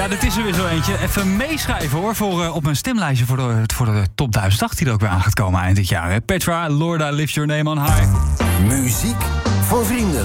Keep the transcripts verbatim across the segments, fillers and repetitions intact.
Ja, dit is er weer zo eentje. Even meeschrijven hoor, voor, uh, op een stemlijstje voor de, voor de top duizend acht die er ook weer aan gaat komen eind dit jaar. Hè. Petra, Lorda, Lift Your Name on High. Muziek voor vrienden.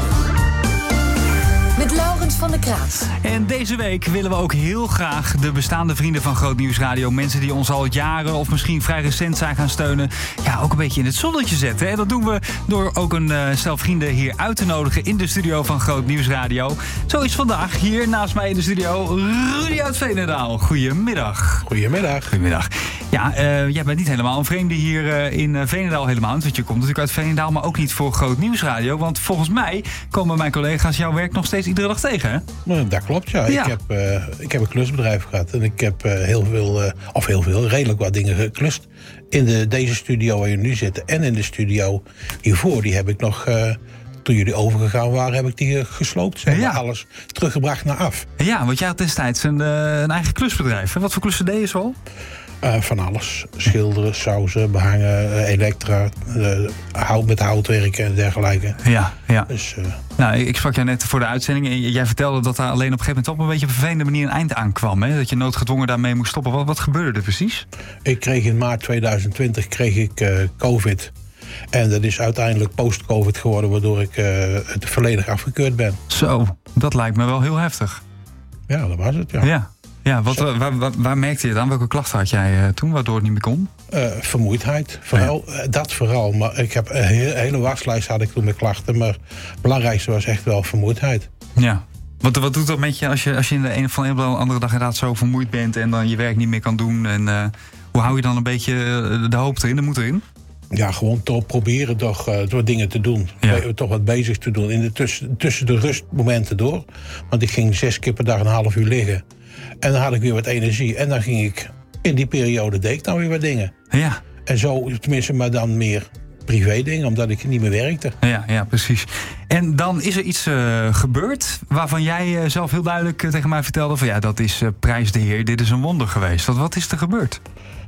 Met Laurens van der Kraat. En deze week willen we ook heel graag de bestaande vrienden van Groot Nieuws Radio, mensen die ons al jaren of misschien vrij recent zijn gaan steunen, ja, ook een beetje in het zonnetje zetten. En dat doen we door ook een uh, stel vrienden hier uit te nodigen in de studio van Groot Nieuws Radio. Zo is vandaag hier naast mij in de studio Rudy uit Veenendaal. Goedemiddag. Goedemiddag. Goedemiddag. Ja, uh, jij bent niet helemaal een vreemde hier uh, in uh, Veenendaal helemaal. Want je komt natuurlijk uit Veenendaal, maar ook niet voor Groot Nieuws Radio. Want volgens mij komen mijn collega's jouw werk nog steeds iedere dag tegen, hè? Nou, dat klopt, ja. ja. Ik, heb, uh, ik heb een klusbedrijf gehad. En ik heb uh, heel veel, uh, of heel veel, redelijk wat dingen geklust. In de, deze studio waar jullie nu zitten en in de studio hiervoor, die heb ik nog, uh, toen jullie overgegaan waren, heb ik die uh, gesloopt. Zeg maar, ja. Alles teruggebracht naar af. Ja, want jij had destijds een, uh, een eigen klusbedrijf. Hè? Wat voor klussen deed je zo? Uh, van alles. Schilderen, sausen, behangen, uh, elektra, uh, hout met houtwerken en dergelijke. Ja, ja. Dus, uh, nou, ik sprak jou net voor de uitzending en jij vertelde dat daar alleen op een gegeven moment op een beetje op een vervelende manier een eind aankwam. Hè? Dat je noodgedwongen daarmee moest stoppen. Wat, wat gebeurde er precies? Ik kreeg in maart tweeduizend twintig kreeg ik uh, COVID. En dat is uiteindelijk post-COVID geworden, waardoor ik uh, het volledig afgekeurd ben. Zo, dat lijkt me wel heel heftig. Ja, dat was het, ja. Ja. Ja, wat, waar, waar, waar merkte je dan? Welke klachten had jij uh, toen, waardoor het niet meer kon? Uh, vermoeidheid, vooral, ja. uh, dat vooral. Maar ik heb een hele, hele waslijst had ik toen met klachten. Maar het belangrijkste was echt wel vermoeidheid. Ja. Wat, wat doet dat met je als je, als je in de een, van de een of andere dag inderdaad zo vermoeid bent en dan je werk niet meer kan doen? En uh, hoe hou je dan een beetje de hoop erin, de moed erin? Ja, gewoon toch proberen toch, uh, door dingen te doen. Ja. Toch wat bezig te doen. In de tussen, tussen de rustmomenten door. Want ik ging zes keer per dag een half uur liggen. En dan had ik weer wat energie. En dan ging ik, in die periode deed ik dan weer wat dingen. Ja. En zo, tenminste, maar dan meer privé dingen, omdat ik niet meer werkte. Ja, ja, precies. En dan is er iets uh, gebeurd waarvan jij uh, zelf heel duidelijk uh, tegen mij vertelde van ja, dat is uh, prijs de Heer, dit is een wonder geweest. Wat, wat is er gebeurd?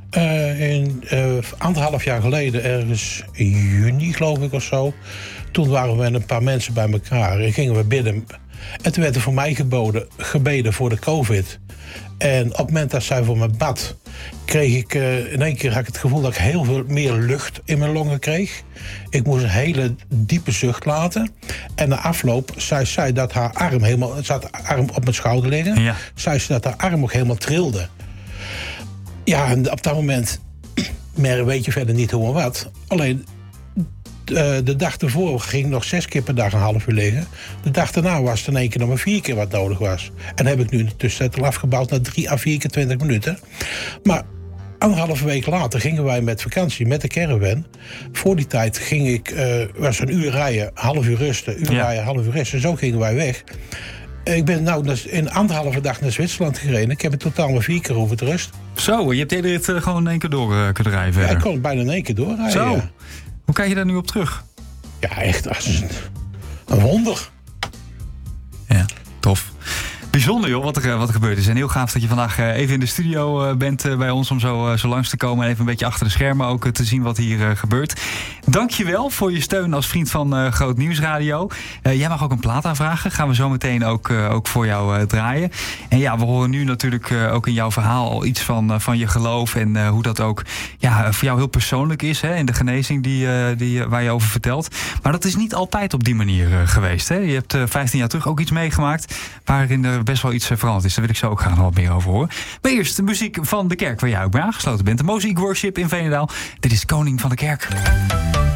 Uh, in uh, anderhalf jaar geleden, ergens in juni geloof ik of zo, toen waren we met een paar mensen bij elkaar en gingen we bidden. En toen werd er voor mij geboden, gebeden voor de COVID. En op het moment dat zij voor me bad, kreeg ik uh, in één keer had ik het gevoel dat ik heel veel meer lucht in mijn longen kreeg. Ik moest een hele diepe zucht laten. En na afloop zei zij dat haar arm helemaal, ze had haar arm op mijn schouder liggen. Ja. Zei ze dat haar arm ook helemaal trilde. Ja, en op dat moment, meer weet je verder niet hoe en wat. Alleen, de, de dag ervoor ging ik nog zes keer per dag een half uur liggen. De dag daarna was het in één keer nog maar vier keer wat nodig was. En heb ik nu in de tussentijd al afgebouwd naar drie à vier keer twintig minuten. Maar anderhalve week later gingen wij met vakantie met de caravan. Voor die tijd ging ik, uh, was een uur rijden, half uur rusten, uur ja. rijden, half uur rusten. Zo gingen wij weg. Ik ben nou in anderhalve dag naar Zwitserland gereden. Ik heb het totaal maar vier keer hoeven te rusten. Zo, je hebt de rit uh, gewoon in één keer door uh, kunnen rijden. Ja, ik kon het bijna in één keer doorrijden. Zo, ja. Hoe kijk je daar nu op terug? Ja, echt als een, een wonder. Ja, tof. Bijzonder joh, wat er, wat er gebeurd is. En heel gaaf dat je vandaag even in de studio bent bij ons om zo, zo langs te komen. En even een beetje achter de schermen ook te zien wat hier gebeurt. Dank je wel voor je steun als vriend van uh, Groot Nieuws Radio. Uh, jij mag ook een plaat aanvragen. Gaan we zo meteen ook, uh, ook voor jou uh, draaien. En ja, we horen nu natuurlijk uh, ook in jouw verhaal al iets van, uh, van je geloof. En uh, hoe dat ook ja, voor jou heel persoonlijk is. Hè, in de genezing die, uh, die, waar je over vertelt. Maar dat is niet altijd op die manier uh, geweest. Hè? Je hebt uh, vijftien jaar terug ook iets meegemaakt waarin er best wel iets veranderd is. Daar wil ik zo ook graag nog wat meer over horen. Maar eerst de muziek van de kerk waar jij ook bij aangesloten bent. De Mosaic Worship in Veenendaal. Dit is Koning van de Kerk.